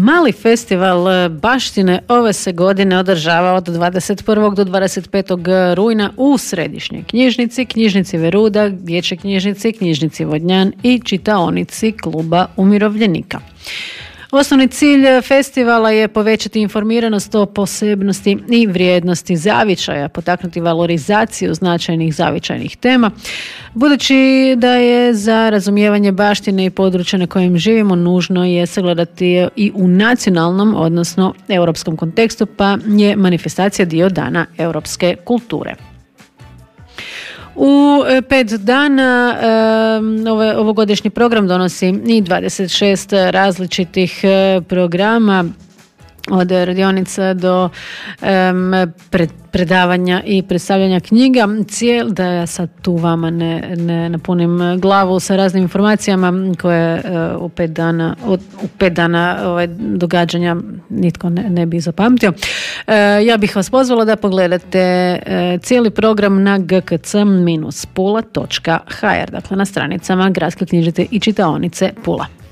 Mali festival baštine ove se godine održava od 21. do 25. rujna u Središnjoj knjižnici, knjižnici Veruda, dječjoj knjižnici, knjižnici Vodnjan i čitaonici Kluba umirovljenika. Osnovni cilj festivala je povećati informiranost o posebnosti i vrijednosti zavičaja, potaknuti valorizaciju značajnih zavičajnih tema, budući da je za razumijevanje baštine i područja na kojem živimo nužno je sagledati i u nacionalnom, odnosno europskom kontekstu, pa je manifestacija dio Dana europske kulture. U 5 dana ovogodišnji program donosi i 26 različitih programa, od radionica do predavanja i predstavljanja knjiga. Da ja sad tu vama ne napunim glavu sa raznim informacijama koje u 5 dana događanja nitko ne bi zapamtio. Ja bih vas pozvala da pogledate cijeli program na gkc-pula.hr, dakle na stranicama Gradske knjižnice i čitaonice Pula.